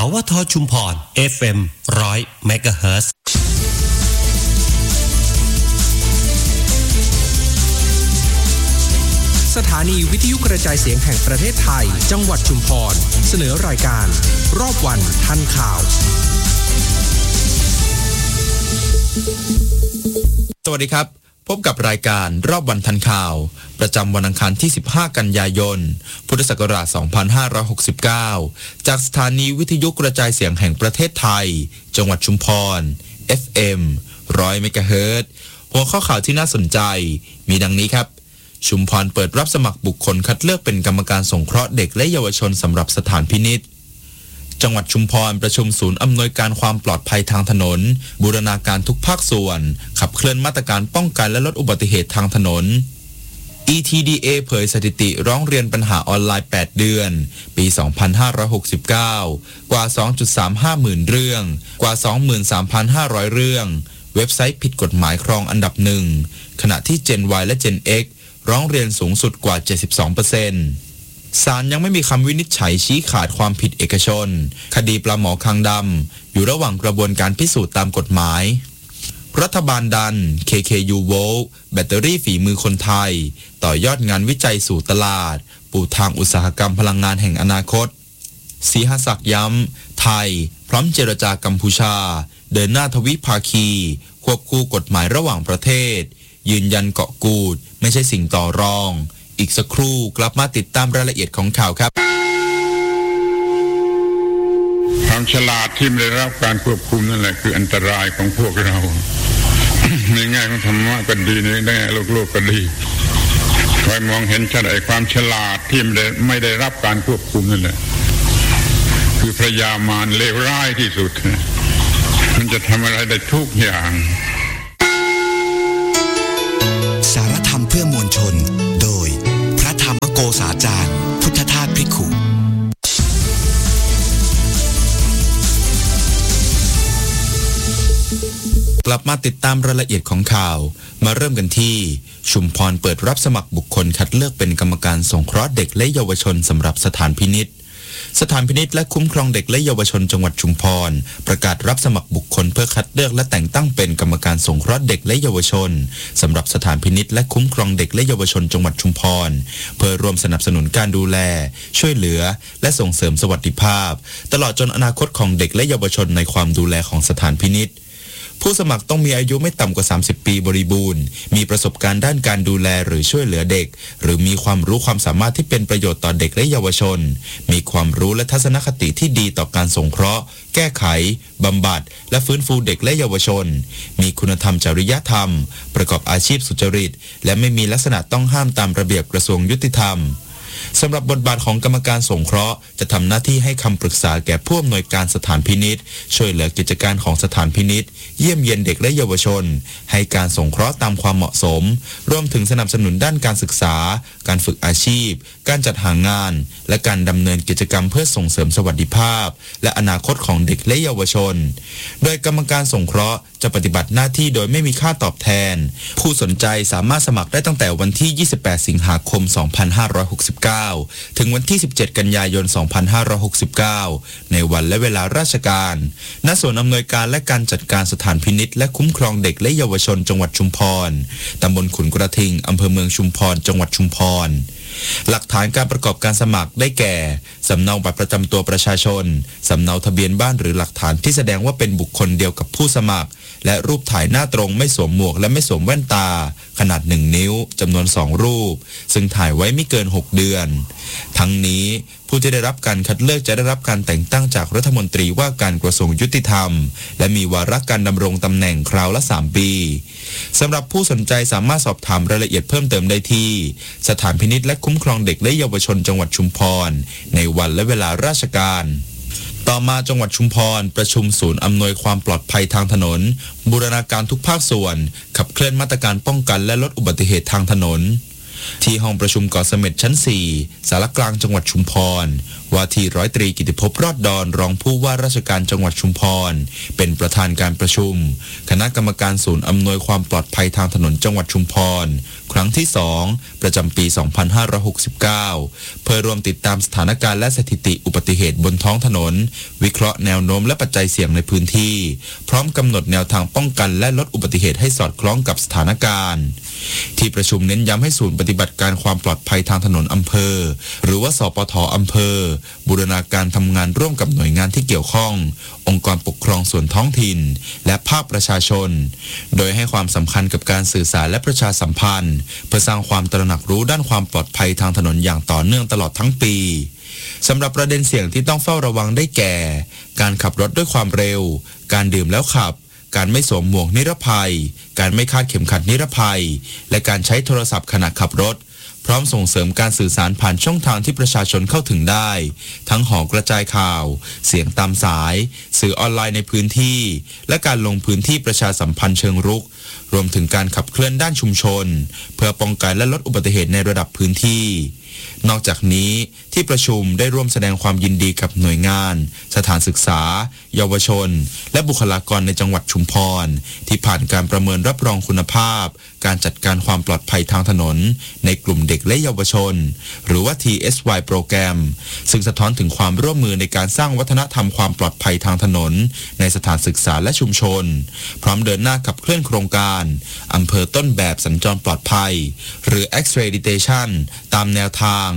วทชุมพร FM 100 เมกะเฮิรตซ์สถานีวิทยุกระจายเสียงแห่งประเทศไทยจังหวัดชุมพรเสนอรายการรอบวันทันข่าวสวัสดีครับพบกับรายการรอบวันทันข่าวประจำวันอังคารที่15กันยายนพุทธศักราช2569จากสถานีวิทยุกระจายเสียงแห่งประเทศไทยจังหวัดชุมพร FM 100 เมกะเฮิรตซ์หัวข้อข่าวที่น่าสนใจมีดังนี้ครับชุมพรเปิดรับสมัครบุคคลคัดเลือกเป็นกรรมการสงเคราะห์เด็กและเยาวชนสำหรับสถานพินิจจังหวัดชุมพรประชุมศูนย์อำนวยการความปลอดภัยทางถนนบูรณาการทุกภาคส่วนขับเคลื่อนมาตรการป้องกันและลดอุบัติเหตุทางถนน ETDA เผยสถิติร้องเรียนปัญหาออนไลน์8เดือนปี 2569 กว่า 2.35 หมื่นเรื่องกว่า 23,500 เรื่องเว็บไซต์ผิดกฎหมายครองอันดับหนึ่งขณะที่ Gen Y และ Gen X ร้องเรียนสูงสุดกว่า 72%ศาลยังไม่มีคำวินิจฉัยชี้ขาดความผิดเอกชนคดีปลาหมอคางดำอยู่ระหว่างกระบวนการพิสูจน์ตามกฎหมายรัฐบาลดัน KKU Volt แบตเตอรี่ฝีมือคนไทยต่อยอดงานวิจัยสู่ตลาดปูทางอุตสาหกรรมพลังงานแห่งอนาคตศรีหศักดิ์ย้ำไทยพร้อมเจรจากัมพูชาเดินหน้าทวิภาคีควบคู่กฎหมายระหว่างประเทศยืนยันเกาะกูดไม่ใช่สิ่งต่อรองอีกสักครู่กลับมาติดตามรายละเอียดของข่าวครับความฉลาดที่ไม่ได้รับการควบคุมนั่นแหละคืออันตรายของพวกเรา ในแง่ของธรรมะก็ดีในแง่โลกก็ดีคอยมองเห็นชัดไอ้ความฉลาดที่ไม่ได้รับการควบคุมนั่นแหละคือพระยามารเลวร้ายที่สุดมันจะทำอะไรได้ทุกอย่างสารธรรมเพื่อมวลชนโดยพระธรรมโกษาจารย์พุทธทาสภิกขุกลับมาติดตามรายละเอียดของข่าวมาเริ่มกันที่ชุมพรเปิดรับสมัครบุคคลคัดเลือกเป็นกรรมการสงเคราะห์เด็กและเยาวชนสำหรับสถานพินิจสถานพินิจและคุ้มครองเด็กและเยาวชนจังหวัดชุมพรประกาศรับสมัครบุคคลเพื่อคัดเลือกและแต่งตั้งเป็นกรรมการสงเคราะห์เด็กและเยาวชนสำหรับสถานพินิจและคุ้มครองเด็กและเยาวชนจังหวัดชุมพรเพื่อร่วมสนับสนุนการดูแลช่วยเหลือและส่งเสริมสวัสดิภาพตลอดจนอนาคตของเด็กและเยาวชนในความดูแลของสถานพินิจผู้สมัครต้องมีอายุไม่ต่ำกว่า30ปีบริบูรณ์มีประสบการณ์ด้านการดูแลหรือช่วยเหลือเด็กหรือมีความรู้ความสามารถที่เป็นประโยชน์ต่อเด็กและเยาวชนมีความรู้และทัศนคติที่ดีต่อการสงเคราะห์แก้ไขบำบัดและฟื้นฟูเด็กและเยาวชนมีคุณธรรมจริยธรรมประกอบอาชีพสุจริตและไม่มีลักษณะต้องห้ามตามระเบียบกระทรวงยุติธรรมสำหรับบทบาทของกรรมการสงเคราะห์จะทำหน้าที่ให้คำปรึกษาแก่ผู้อำนวยการสถานพินิจช่วยเหลือกิจการของสถานพินิจเยี่ยมเยียนเด็กและเยาวชนให้การสงเคราะห์ตามความเหมาะสมรวมถึงสนับสนุนด้านการศึกษาการฝึกอาชีพการจัดหางานและการดำเนินกิจกรรมเพื่อส่งเสริมสวัสดิภาพและอนาคตของเด็กและเยาวชนโดยกรรมการสงเคราะห์จะปฏิบัติหน้าที่โดยไม่มีค่าตอบแทนผู้สนใจสามารถสมัครได้ตั้งแต่วันที่28สิงหาคม2569ถึงวันที่17กันยายน2569ในวันและเวลาราชการณส่วนอำนวยการและการจัดการสถานพินิจและคุ้มครองเด็กและเยาวชนจังหวัดชุมพรตำบลขุนกระทิงอำเภอเมืองชุมพรจังหวัดชุมพรหลักฐานการประกอบการสมัครได้แก่สำเนาบัตรประจำตัวประชาชนสำเนาทะเบียนบ้านหรือหลักฐานที่แสดงว่าเป็นบุคคลเดียวกับผู้สมัครและรูปถ่ายหน้าตรงไม่สวมหมวกและไม่สวมแว่นตาขนาด1นิ้วจำนวน2รูปซึ่งถ่ายไว้ไม่เกิน6เดือนทั้งนี้ผู้ที่ได้รับการคัดเลือกจะได้รับการแต่งตั้งจากรัฐมนตรีว่าการกระทรวงยุติธรรมและมีวาระการดำรงตำแหน่งคราวละ3ปีสำหรับผู้สนใจสามารถสอบถามรายละเอียดเพิ่มเติมได้ที่สถานพินิจและคุ้มครองเด็กและเยาวชนจังหวัดชุมพรในวันและเวลาราชการต่อมาจังหวัดชุมพรประชุมศูนย์อำนวยความปลอดภัยทางถนนบูรณาการทุกภาคส่วนขับเคลื่อนมาตรการป้องกันและลดอุบัติเหตุทางถนนที่ห้องประชุมเกาะเสม็ดชั้น4สารกลางจังหวัดชุมพรว่าที่ร้อยตรีกิติภพรอดดอนรองผู้ว่าราชการจังหวัดชุมพรเป็นประธานการประชุมคณะกรรมการศูนย์อำนวยความปลอดภัยทางถนนจังหวัดชุมพรครั้งที่2ประจำปี 2569 เพื่อรวมติดตามสถานการณ์และสถิติอุบัติเหตุบนท้องถนนวิเคราะห์แนวโน้มและปัจจัยเสี่ยงในพื้นที่พร้อมกำหนดแนวทางป้องกันและลดอุบัติเหตุให้สอดคล้องกับสถานการณ์ที่ประชุมเน้นย้ำให้ศูนย์ปฏิบัติการความปลอดภัยทางถนนอำเภอหรือว่าสปท.อำเภอบูรณาการทำงานร่วมกับหน่วยงานที่เกี่ยวข้ององค์กรปกครองส่วนท้องถิ่นและภาคประชาชนโดยให้ความสำคัญกับการสื่อสารและประชาสัมพันธ์เพื่อสร้างความตระหนักรู้ด้านความปลอดภัยทางถนนอย่างต่อเนื่องตลอดทั้งปีสำหรับประเด็นเสี่ยงที่ต้องเฝ้าระวังได้แก่การขับรถด้วยความเร็วการดื่มแล้วขับการไม่สวมหมวกนิรภัยการไม่คาดเข็มขัดนิรภัยและการใช้โทรศัพท์ขณะขับรถพร้อมส่งเสริมการสื่อสารผ่านช่องทางที่ประชาชนเข้าถึงได้ทั้งหอกระจายข่าวเสียงตามสายสื่อออนไลน์ในพื้นที่และการลงพื้นที่ประชาสัมพันธ์เชิงรุกรวมถึงการขับเคลื่อนด้านชุมชนเพื่อป้องกันและลดอุบัติเหตุในระดับพื้นที่นอกจากนี้ที่ประชุมได้ร่วมแสดงความยินดีกับหน่วยงานสถานศึกษาเยาวชนและบุคลากรในจังหวัดชุมพรที่ผ่านการประเมินรับรองคุณภาพการจัดการความปลอดภัยทางถนนในกลุ่มเด็กและเยาวชนหรือว่า TSY โปรแกรมซึ่งสะท้อนถึงความร่วมมือในการสร้างวัฒนธรรมความปลอดภัยทางถนนในสถานศึกษาและชุมชนพร้อมเดินหน้าขับเคลื่อนโครงการอำเภอต้นแบบสัญจรปลอดภัยหรือ Accreditation ตามแนวทาง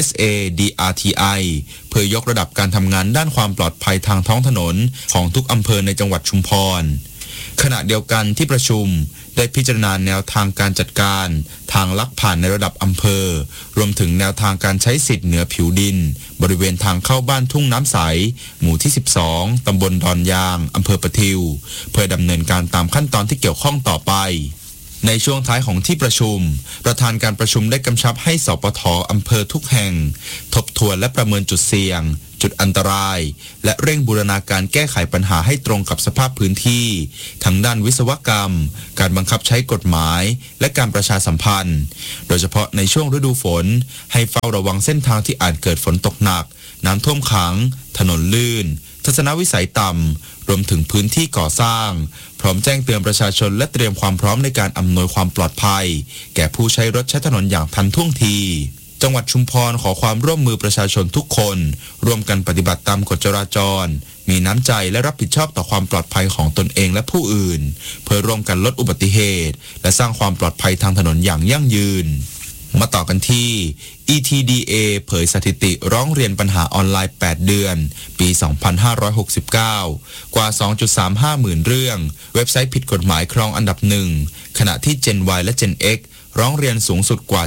SADRTI เพื่อยกระดับการทำงานด้านความปลอดภัยทางท้องถนนของทุกอำเภอในจังหวัดชุมพรขณะเดียวกันที่ประชุมได้พิจารณาแนวทางการจัดการทางลักผ่านในระดับอำเภอรวมถึงแนวทางการใช้สิทธิ์เหนือผิวดินบริเวณทางเข้าบ้านทุ่งน้ำใสหมู่ที่12ตำบลดอนยางอำเภอประทิวเพื่อดำเนินการตามขั้นตอนที่เกี่ยวข้องต่อไปในช่วงท้ายของที่ประชุมประธานการประชุมได้กำชับให้สปท.อำเภอทุกแห่งทบทวนและประเมินจุดเสี่ยงจุดอันตรายและเร่งบูรณาการแก้ไขปัญหาให้ตรงกับสภาพพื้นที่ทั้งด้านวิศวกรรมการบังคับใช้กฎหมายและการประชาสัมพันธ์โดยเฉพาะในช่วงฤดูฝนให้เฝ้าระวังเส้นทางที่อาจเกิดฝนตกหนักน้ำท่วมขังถนนลื่นทัศนวิสัยต่ำรวมถึงพื้นที่ก่อสร้างพร้อมแจ้งเตือนประชาชนและเตรียมความพร้อมในการอำนวยความปลอดภัยแก่ผู้ใช้รถใช้ถนนอย่างทันท่วงทีจังหวัดชุมพรขอความร่วมมือประชาชนทุกคนร่วมกันปฏิบัติตามกฎจราจรมีน้ำใจและรับผิดชอบต่อความปลอดภัยของตนเองและผู้อื่นเพื่อร่วมกันลดอุบัติเหตุและสร้างความปลอดภัยทางถนนอย่างยั่งยืนมาต่อกันที่ ETDA เผยสถิติร้องเรียนปัญหาออนไลน์8เดือนปี 2569 กว่า 2.35 หมื่นเรื่องเว็บไซต์ผิดกฎหมายครองอันดับ1ขณะที่ Gen Y และ Gen X ร้องเรียนสูงสุดกว่า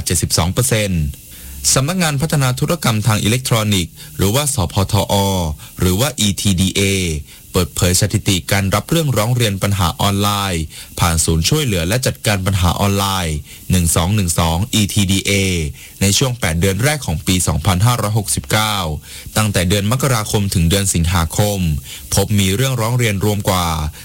72% สำนักงานพัฒนาธุรกรรมทางอิเล็กทรอนิกส์หรือว่าสพทอหรือว่า ETDA เปิดเผยสถิติการรับเรื่องร้องเรียนปัญหาออนไลน์ผ่านศูนย์ช่วยเหลือและจัดการปัญหาออนไลน์1212 ETDA ในช่วง8เดือนแรกของปี 2569 ตั้งแต่เดือนมกราคมถึงเดือนสิงหาคมพบมีเรื่องร้องเรียนรวมกว่า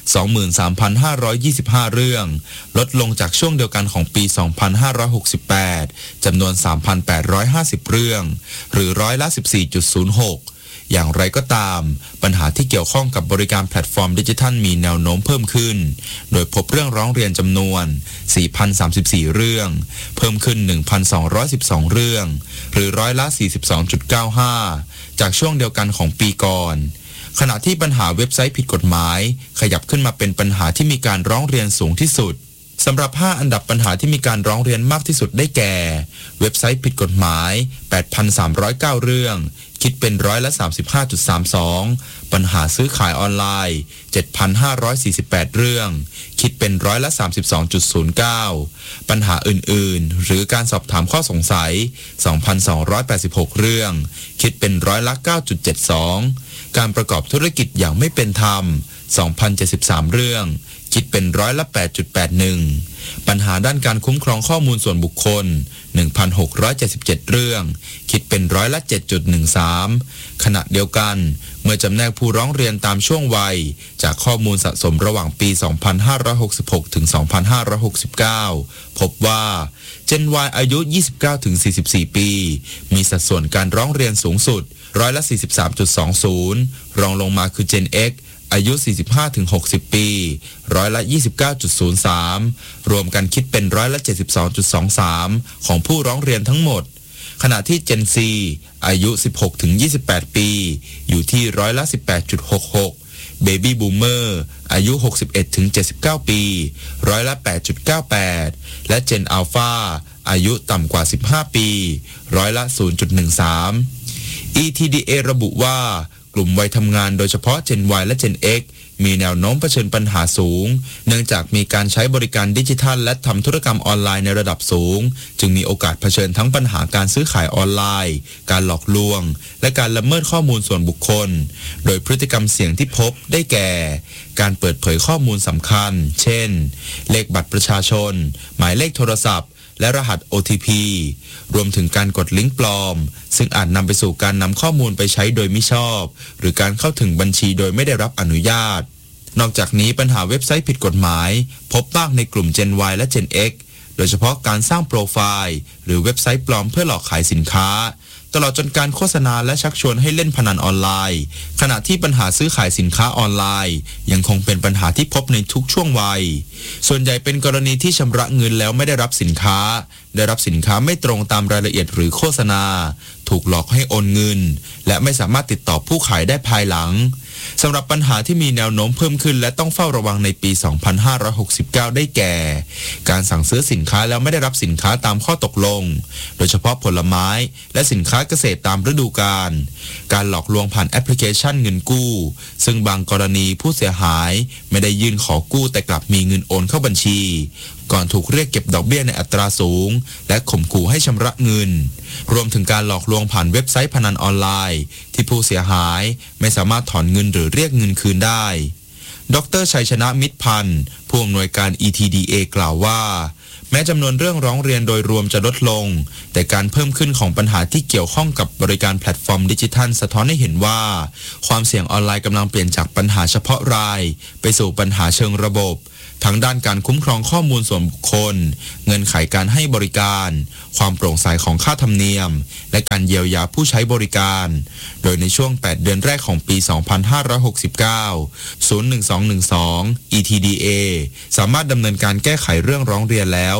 23,525 เรื่องลดลงจากช่วงเดียวกันของปี 2568 จำนวน 3,850 เรื่องหรือร้อยละ 14.06อย่างไรก็ตามปัญหาที่เกี่ยวข้องกับบริการแพลตฟอร์มดิจิทัลมีแนวโน้มเพิ่มขึ้นโดยพบเรื่องร้องเรียนจำนวน 4,034 เรื่องเพิ่มขึ้น 1,212 เรื่องหรือร้อยละ 42.95 จากช่วงเดียวกันของปีก่อนขณะที่ปัญหาเว็บไซต์ผิดกฎหมายขยับขึ้นมาเป็นปัญหาที่มีการร้องเรียนสูงที่สุดสำหรับ5อันดับปัญหาที่มีการร้องเรียนมากที่สุดได้แก่เว็บไซต์ผิดกฎหมาย 8,309 เรื่องคิดเป็นร้อยละ 35.32 ปัญหาซื้อขายออนไลน์ 7,548 เรื่องคิดเป็นร้อยละ 32.09 ปัญหาอื่นๆหรือการสอบถามข้อสงสัย 2,286 เรื่องคิดเป็นร้อยละ 9.72 การประกอบธุรกิจอย่างไม่เป็นธรรม 2,073 เรื่องคิดเป็นร้อยละ 8.81 ปัญหาด้านการคุ้มครองข้อมูลส่วนบุคคล 1,677 เรื่องคิดเป็นร้อยละ 7.13 ขณะเดียวกันเมื่อจำแนกผู้ร้องเรียนตามช่วงวัยจากข้อมูลสะสมระหว่างปี 2566 ถึง 2569 พบว่า Gen Y อายุ 29-44 ปีมีสัดส่วนการร้องเรียนสูงสุดร้อยละ 43.20 รองลงมาคือ Gen X อายุ 45-60 ปีร้อยละ 29.03 รวมกันคิดเป็นร้อยละ 72.23 ของผู้ร้องเรียนทั้งหมดขณะที่ Gen Z อายุ 16-28 ปีอยู่ที่ร้อยละ 18.66 Baby Boomer อายุ 61-79 ปีร้อยละ 8.98 และ Gen Alpha อายุต่ำกว่า 15 ปีร้อยละ 0.13 ETDA ระบุว่ากลุ่มวัยทำงานโดยเฉพาะ Gen Y และ Gen X มีแนวโน้มเผชิญปัญหาสูงเนื่องจากมีการใช้บริการดิจิทัลและทำธุรกรรมออนไลน์ในระดับสูงจึงมีโอกาสเผชิญทั้งปัญหาการซื้อขายออนไลน์การหลอกลวงและการละเมิดข้อมูลส่วนบุคคลโดยพฤติกรรมเสี่ยงที่พบได้แก่การเปิดเผยข้อมูลสำคัญเช่นเลขบัตรประชาชนหมายเลขโทรศัพท์และรหัส OTP รวมถึงการกดลิงก์ปลอมซึ่งอาจนำไปสู่การนำข้อมูลไปใช้โดยมิชอบหรือการเข้าถึงบัญชีโดยไม่ได้รับอนุญาตนอกจากนี้ปัญหาเว็บไซต์ผิดกฎหมายพบมากในกลุ่ม Gen Y และ Gen X โดยเฉพาะการสร้างโปรไฟล์หรือเว็บไซต์ปลอมเพื่อหลอกขายสินค้าตลอดจนการโฆษณาและชักชวนให้เล่นพนันออนไลน์ขณะที่ปัญหาซื้อขายสินค้าออนไลน์ยังคงเป็นปัญหาที่พบในทุกช่วงวัยส่วนใหญ่เป็นกรณีที่ชำระเงินแล้วไม่ได้รับสินค้าได้รับสินค้าไม่ตรงตามรายละเอียดหรือโฆษณาถูกหลอกให้โอนเงินและไม่สามารถติดต่อผู้ขายได้ภายหลังสำหรับปัญหาที่มีแนวโน้มเพิ่มขึ้นและต้องเฝ้าระวังในปี 2569 ได้แก่การสั่งซื้อสินค้าแล้วไม่ได้รับสินค้าตามข้อตกลงโดยเฉพาะผลไม้และสินค้าเกษตรตามฤดูกาลการหลอกลวงผ่านแอปพลิเคชันเงินกู้ซึ่งบางกรณีผู้เสียหายไม่ได้ยื่นขอกู้แต่กลับมีเงินโอนเข้าบัญชีก่อนถูกเรียกเก็บดอกเบี้ยในอัตราสูงและข่มขู่ให้ชำระเงินรวมถึงการหลอกลวงผ่านเว็บไซต์พนันออนไลน์ที่ผู้เสียหายไม่สามารถถอนเงินหรือเรียกเงินคืนได้ดร.ชัยชนะมิตรพันธ์ผู้อำนวยการ ETDA กล่าวว่าแม้จำนวนเรื่องร้องเรียนโดยรวมจะลดลงแต่การเพิ่มขึ้นของปัญหาที่เกี่ยวข้องกับบริการแพลตฟอร์มดิจิทัลสะท้อนให้เห็นว่าความเสี่ยงออนไลน์กำลังเปลี่ยนจากปัญหาเฉพาะรายไปสู่ปัญหาเชิงระบบทั้งด้านการคุ้มครองข้อมูลส่วนบุคคลเงื่อนไขการให้บริการความโปร่งใสของค่าธรรมเนียมและการเยียวยาผู้ใช้บริการโดยในช่วง8เดือนแรกของปี 2569 01212 ETDA สามารถดำเนินการแก้ไขเรื่องร้องเรียนแล้ว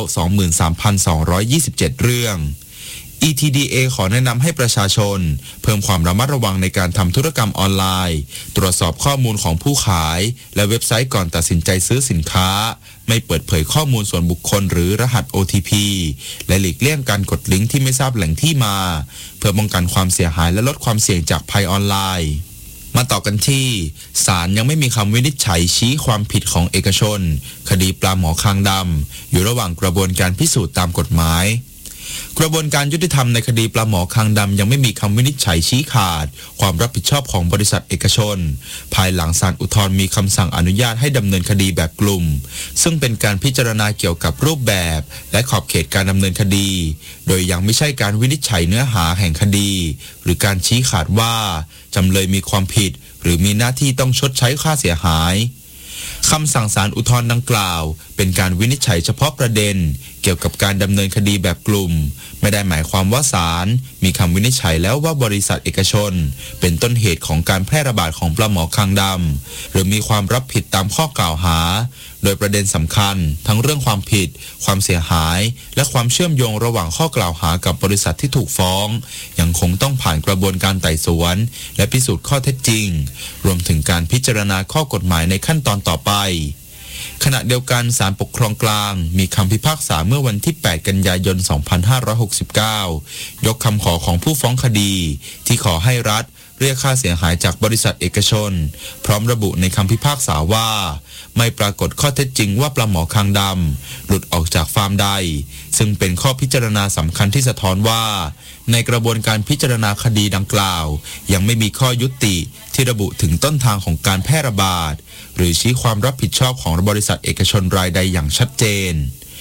23,227 เรื่องETDA ขอแนะนำให้ประชาชนเพิ่มความระมัดระวังในการทำธุรกรรมออนไลน์ตรวจสอบข้อมูลของผู้ขายและเว็บไซต์ก่อนตัดสินใจซื้อสินค้าไม่เปิดเผยข้อมูลส่วนบุคคลหรือรหัส OTP และหลีกเลี่ยงการกดลิงก์ที่ไม่ทราบแหล่งที่มาเพื่อป้องกันความเสียหายและลดความเสี่ยงจากภัยออนไลน์มาต่อกันที่ศาลยังไม่มีคำวินิจฉัยชี้ความผิดของเอกชนคดีปลาหมอคางดำอยู่ระหว่างกระบวนการพิสูจน์ตามกฎหมายกระบวนการยุติธรรมในคดีปลาหมอคางดำยังไม่มีคำวินิจฉัยชี้ขาดความรับผิดชอบของบริษัทเอกชนภายหลังศาลอุทธรณ์มีคำสั่งอนุญาตให้ดำเนินคดีแบบกลุ่มซึ่งเป็นการพิจารณาเกี่ยวกับรูปแบบและขอบเขตการดำเนินคดีโดยยังไม่ใช่การวินิจฉัยเนื้อหาแห่งคดีหรือการชี้ขาดว่าจำเลยมีความผิดหรือมีหน้าที่ต้องชดใช้ค่าเสียหายคำสั่งศาลอุทธรณ์ดังกล่าวเป็นการวินิจฉัยเฉพาะประเด็นเกี่ยวกับการดำเนินคดีแบบกลุ่มไม่ได้หมายความว่าศาลมีคำวินิจฉัยแล้วว่าบริษัทเอกชนเป็นต้นเหตุของการแพร่ระบาดของปลาหมอคางดำหรือมีความรับผิดตามข้อกล่าวหาโดยประเด็นสำคัญทั้งเรื่องความผิดความเสียหายและความเชื่อมโยงระหว่างข้อกล่าวหากับบริษัทที่ถูกฟ้องยังคงต้องผ่านกระบวนการไต่สวนและพิสูจน์ข้อเท็จจริงรวมถึงการพิจารณาข้อกฎหมายในขั้นตอนต่อไปขณะเดียวกันศาลปกครองกลางมีคำพิพากษาเมื่อวันที่ 8 กันยายน 2569 ยกคำขอของผู้ฟ้องคดีที่ขอให้รัฐเรียกค่าเสียหายจากบริษัทเอกชนพร้อมระบุในคำพิพากษาว่าไม่ปรากฏข้อเท็จจริงว่าปลาหมอคางดำหลุดออกจากฟาร์มใดซึ่งเป็นข้อพิจารณาสำคัญที่สะท้อนว่าในกระบวนการพิจารณาคดีดังกล่าวยังไม่มีข้อยุติที่ระบุถึงต้นทางของการแพร่ระบาดหรือชี้ความรับผิดชอบของบริษัทเอกชนรายใดอย่างชัดเจน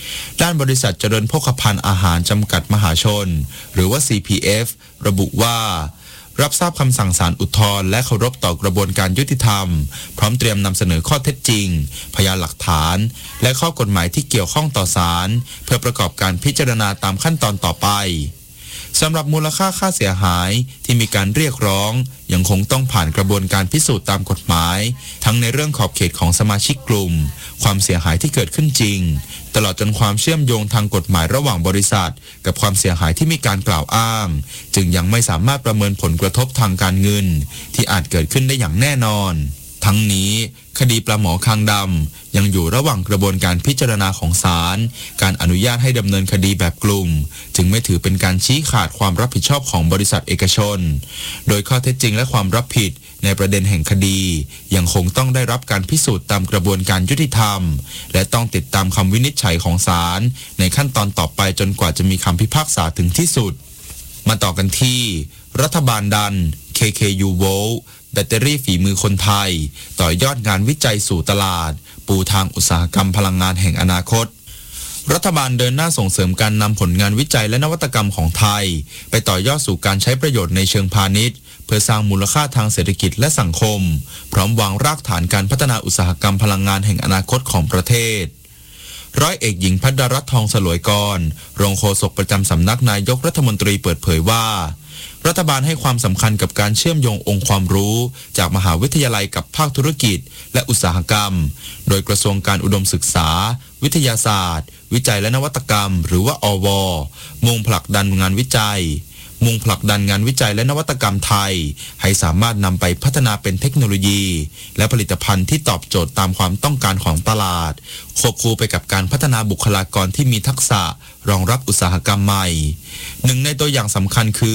ด้านบริษัทเจริญโภคภัณฑ์อาหารจำกัดมหาชนหรือว่า CPF ระบุว่ารับทราบคำสั่งศาลอุทธรณ์และเคารพต่อกระบวนการยุติธรรมพร้อมเตรียมนำเสนอข้อเท็จจริงพยานหลักฐานและข้อกฎหมายที่เกี่ยวข้องต่อศาลเพื่อประกอบการพิจารณาตามขั้นตอนต่อไปสำหรับมูลค่าเสียหายที่มีการเรียกร้องยังคงต้องผ่านกระบวนการพิสูจน์ตามกฎหมายทั้งในเรื่องขอบเขตของสมาชิกกลุ่มความเสียหายที่เกิดขึ้นจริงตลอดจนความเชื่อมโยงทางกฎหมายระหว่างบริษัทกับความเสียหายที่มีการกล่าวอ้างจึงยังไม่สามารถประเมินผลกระทบทางการเงินที่อาจเกิดขึ้นได้อย่างแน่นอนทั้งนี้คดีปลาหมอคางดำยังอยู่ระหว่างกระบวนการพิจารณาของศาลการอนุญาตให้ดำเนินคดีแบบกลุ่มจึงไม่ถือเป็นการชี้ขาดความรับผิดชอบของบริษัทเอกชนโดยข้อเท็จจริงและความรับผิดในประเด็นแห่งคดียังคงต้องได้รับการพิสูจน์ตามกระบวนการยุติธรรมและต้องติดตามคำวินิจฉัยของศาลในขั้นตอนต่อไปจนกว่าจะมีคำพิพากษาถึงที่สุดมาต่อกันที่รัฐบาลดัน KKU Volt แบตเตอรี่ฝีมือคนไทยต่อยอดงานวิจัยสู่ตลาดปูทางอุตสาหกรรมพลังงานแห่งอนาคตรัฐบาลเดินหน้าส่งเสริมการนำผลงานวิจัยและนวัตกรรมของไทยไปต่อยอดสู่การใช้ประโยชน์ในเชิงพาณิชย์เพื่อสร้างมูลค่าทางเศรษฐกิจและสังคมพร้อมวางรากฐานการพัฒนาอุตสาหกรรมพลังงานแห่งอนาคตของประเทศร้อยเอกหญิงภัทรรัตน์ทองสลวยกรรองโฆษกประจำสำนักนายกรัฐมนตรีเปิดเผยว่ารัฐบาลให้ความสำคัญกับการเชื่อมโยงองค์ความรู้จากมหาวิทยาลัยกับภาคธุรกิจและอุตสาหกรรมโดยกระทรวงการอุดมศึกษาวิทยาศาสตร์วิจัยและนวัตกรรมหรือว่าอว.มุ่งผลักดันงานวิจัยและนวัตกรรมไทยให้สามารถนำไปพัฒนาเป็นเทคโนโลยีและผลิตภัณฑ์ที่ตอบโจทย์ตามความต้องการของตลาดควบคู่ไปกับการพัฒนาบุคลากรที่มีทักษะรองรับอุตสาหกรรมใหม่หนึ่งในตัวอย่างสำคัญคือ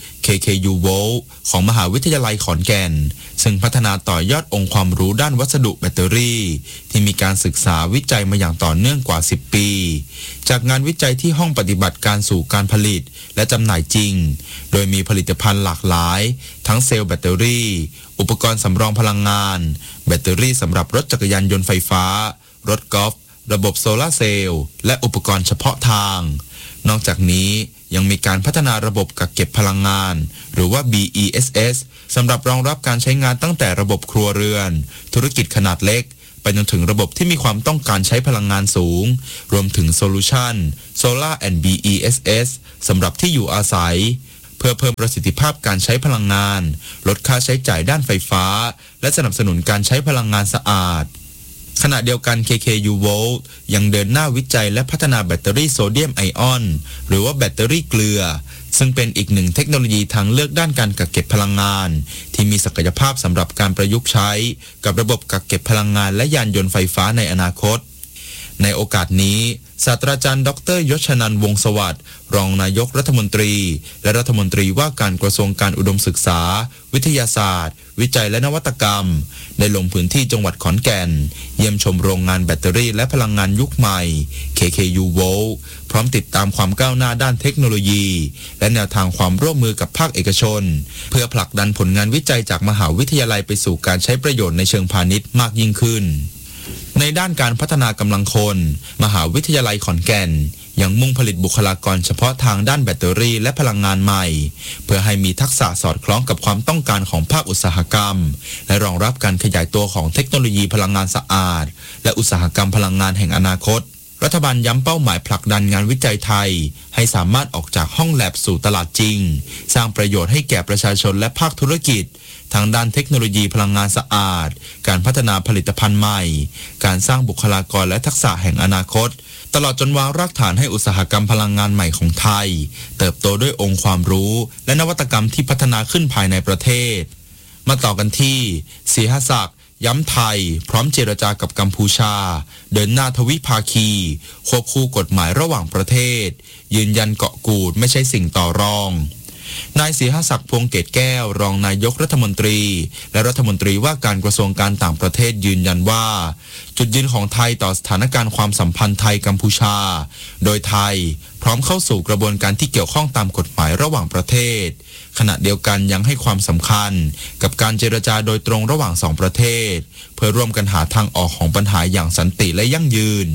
KKU Volt ของมหาวิทยาลัยขอนแก่นซึ่งพัฒนาต่อยอดองค์ความรู้ด้านวัสดุแบตเตอรี่ที่มีการศึกษาวิจัยมาอย่างต่อเนื่องกว่า10ปีจากงานวิจัยที่ห้องปฏิบัติการสู่การผลิตและจำหน่ายจริงโดยมีผลิตภัณฑ์หลากหลายทั้งเซลล์แบตเตอรี่อุปกรณ์สำรองพลังงานแบตเตอรี่สำหรับรถจักรยานยนต์ไฟฟ้ารถกอล์ฟระบบโซลาร์เซลล์และอุปกรณ์เฉพาะทางนอกจากนี้ยังมีการพัฒนาระบบกักเก็บพลังงานหรือว่า BESS สำหรับรองรับการใช้งานตั้งแต่ระบบครัวเรือนธุรกิจขนาดเล็กไปจนถึงระบบที่มีความต้องการใช้พลังงานสูงรวมถึงโซลูชัน Solar and BESS สำหรับที่อยู่อาศัยเพื่อเพิ่มประสิทธิภาพการใช้พลังงานลดค่าใช้จ่ายด้านไฟฟ้าและสนับสนุนการใช้พลังงานสะอาดขณะเดียวกัน KKU Volt ยังเดินหน้าวิจัยและพัฒนาแบตเตอรี่โซเดียมไอออนหรือว่าแบตเตอรี่เกลือซึ่งเป็นอีกหนึ่งเทคโนโลยีทางเลือกด้านการกักเก็บพลังงานที่มีศักยภาพสำหรับการประยุกต์ใช้กับระบบกักเก็บพลังงานและยานยนต์ไฟฟ้าในอนาคตในโอกาสนี้ศาสตราจารย์ดร.ยศนันท์วงศ์สวัสดิ์รองนายกรัฐมนตรีและรัฐมนตรีว่าการกระทรวงการอุดมศึกษาวิทยาศาสตร์วิจัยและนวัตกรรมได้ลงพื้นที่จังหวัดขอนแก่นเยี่ยมชมโรงงานแบตเตอรี่และพลังงานยุคใหม่ KKU Volt พร้อมติดตามความก้าวหน้าด้านเทคโนโลยีและแนวทางความร่วมมือกับภาคเอกชนเพื่อผลักดันผลงานวิจัยจากมหาวิทยาลัยไปสู่การใช้ประโยชน์ในเชิงพาณิชย์มากยิ่งขึ้นในด้านการพัฒนากำลังคนมหาวิทยาลัยขอนแก่นยังมุ่งผลิตบุคลากรเฉพาะทางด้านแบตเตอรี่และพลังงานใหม่เพื่อให้มีทักษะสอดคล้องกับความต้องการของภาคอุตสาหกรรมและรองรับการขยายตัวของเทคโนโลยีพลังงานสะอาดและอุตสาหกรรมพลังงานแห่งอนาคตรัฐบาลย้ำเป้าหมายผลักดันงานวิจัยไทยให้สามารถออกจากห้องแลบสู่ตลาดจริงสร้างประโยชน์ให้แก่ประชาชนและภาคธุรกิจทางด้านเทคโนโลยีพลังงานสะอาดการพัฒนาผลิตภัณฑ์ใหม่การสร้างบุคลากรและทักษะแห่งอนาคตตลอดจนวางรากฐานให้อุตสาหกรรมพลังงานใหม่ของไทยเติบโตด้วยองค์ความรู้และนวัตกรรมที่พัฒนาขึ้นภายในประเทศมาต่อกันที่ศรีหศักดิ์ย้ำไทยพร้อมเจรจากับกัมพูชาเดินหน้าทวิภาคีควบคู่กฎหมายระหว่างประเทศยืนยันเกาะกูดไม่ใช่สิ่งต่อรองนายศรีหศักดิ์พวงเกตแก้วรองนายกรัฐมนตรีและรัฐมนตรีว่าการกระทรวงการต่างประเทศยืนยันว่าจุดยืนของไทยต่อสถานการณ์ความสัมพันธ์ไทยกัมพูชาโดยไทยพร้อมเข้าสู่กระบวนการที่เกี่ยวข้องตามกฎหมายระหว่างประเทศขณะเดียวกันยังให้ความสำคัญกับการเจรจาโดยตรงระหว่างสองประเทศเพื่อร่วมกันหาทางออกของปัญหาอย่างสันติและยั่งยืน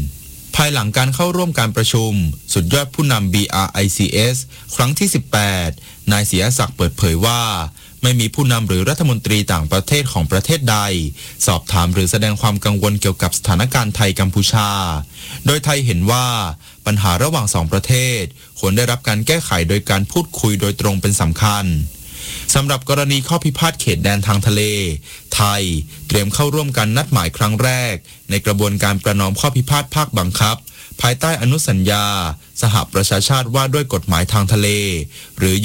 ภายหลังการเข้าร่วมการประชุมสุดยอดผู้นำ BRICS ครั้งที่ 18 นายศรีอาศักดิ์เปิดเผยว่าไม่มีผู้นำหรือรัฐมนตรีต่างประเทศของประเทศใดสอบถามหรือแสดงความกังวลเกี่ยวกับสถานการณ์ไทยกัมพูชาโดยไทยเห็นว่าปัญหาระหว่างสองประเทศควรได้รับการแก้ไขโดยการพูดคุยโดยตรงเป็นสำคัญสำหรับกรณีข้อพิพาทเขตแดนทางทะเลไทยเตรียมเข้าร่วมกันนัดหมายครั้งแรกในกระบวนการประนอมข้อพิพาทภาคบังคับภายใต้อนุสัญญาสหประชาชาติว่าด้วยกฎหมายทางทะเลหรือ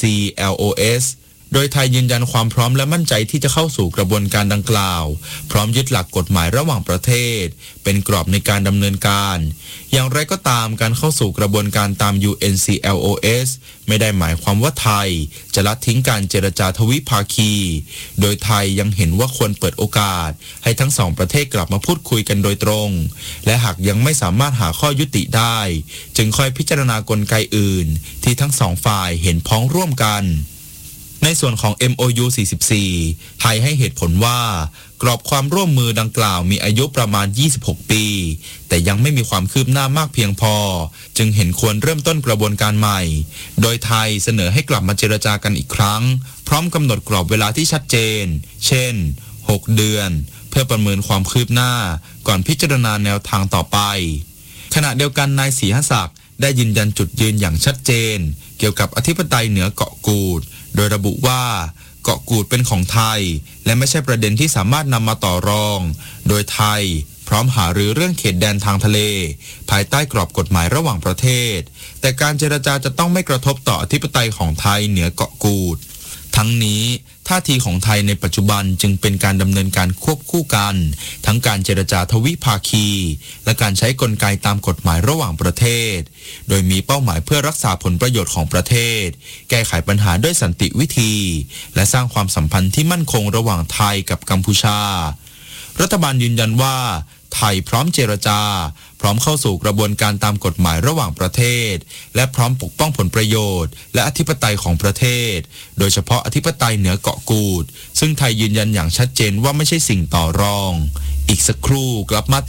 UNCLOS โดยไทยยืนยันความพร้อมและมั่นใจที่จะเข้าสู่กระบวนการดังกล่าวพร้อมยึดหลักกฎหมายระหว่างประเทศเป็นกรอบในการดำเนินการอย่างไรก็ตามการเข้าสู่กระบวนการตาม UNCLOS ไม่ได้หมายความว่าไทยจะละทิ้งการเจรจาทวิภาคีโดยไทยยังเห็นว่าควรเปิดโอกาสให้ทั้งสองประเทศกลับมาพูดคุยกันโดยตรงและหากยังไม่สามารถหาข้อยุติได้จึงค่อยพิจารณากลไกอื่นที่ทั้งสองฝ่ายเห็นพ้องร่วมกันในส่วนของ MOU 44 ไทยให้เหตุผลว่ากรอบความร่วมมือดังกล่าวมีอายุประมาณ26ปีแต่ยังไม่มีความคืบหน้ามากเพียงพอจึงเห็นควรเริ่มต้นกระบวนการใหม่โดยไทยเสนอให้กลับมาเจรจากันอีกครั้งพร้อมกำหนดกรอบเวลาที่ชัดเจนเช่น6เดือนเพื่อประเมินความคืบหน้าก่อนพิจารณาแนวทางต่อไปขณะเดียวกันนายศรีหศักดิ์ได้ยืนยันจุดยืนอย่างชัดเจนเกี่ยวกับอธิปไตยเหนือเกาะกูดโดยระบุว่าเกาะกูดเป็นของไทยและไม่ใช่ประเด็นที่สามารถนำมาต่อรองโดยไทยพร้อมหารือเรื่องเขตแดนทางทะเลภายใต้กรอบกฎหมายระหว่างประเทศแต่การเจรจาจะต้องไม่กระทบต่ออธิปไตยของไทยเหนือเกาะกูดทั้งนี้ท่าทีของไทยในปัจจุบันจึงเป็นการดำเนินการควบคู่กันทั้งการเจรจาทวิภาคีและการใช้กลไกตามกฎหมายระหว่างประเทศโดยมีเป้าหมายเพื่อรักษาผลประโยชน์ของประเทศแก้ไขปัญหาด้วยสันติวิธีและสร้างความสัมพันธ์ที่มั่นคงระหว่างไทยกับกัมพูชารัฐบาลยืนยันว่าไทยพร้อมเจรจาพร้อมเข้าสู่กระบวนการตามกฎหมายระหว่างประเทศและพร้อมปกป้องผลประโยชน์และอธิปไตยของประเทศโดยเฉพาะอธิปไตยเหนือเกาะกูดซึ่งไทยยืนยันอย่างชัดเจนว่าไม่ใช่สิ่งต่อรองอีกสักครู่กลับมา